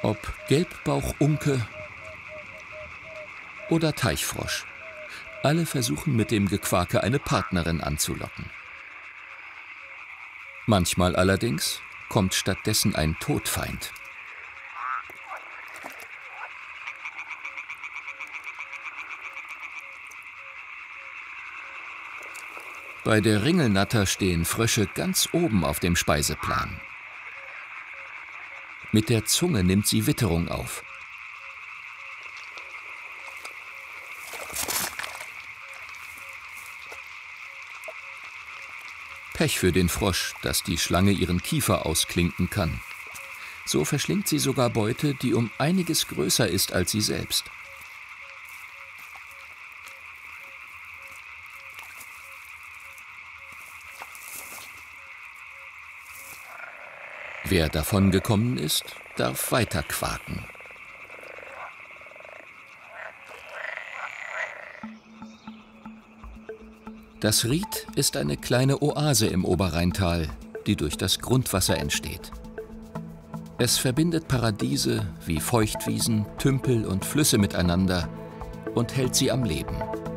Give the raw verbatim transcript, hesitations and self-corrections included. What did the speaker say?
Ob Gelbbauchunke oder Teichfrosch, alle versuchen mit dem Gequake eine Partnerin anzulocken. Manchmal allerdings kommt stattdessen ein Todfeind. Bei der Ringelnatter stehen Frösche ganz oben auf dem Speiseplan. Mit der Zunge nimmt sie Witterung auf. Pech für den Frosch, dass die Schlange ihren Kiefer ausklinken kann. So verschlingt sie sogar Beute, die um einiges größer ist als sie selbst. Wer davongekommen ist, darf weiter quaken. Das Ried ist eine kleine Oase im Oberrheintal, die durch das Grundwasser entsteht. Es verbindet Paradiese wie Feuchtwiesen, Tümpel und Flüsse miteinander und hält sie am Leben.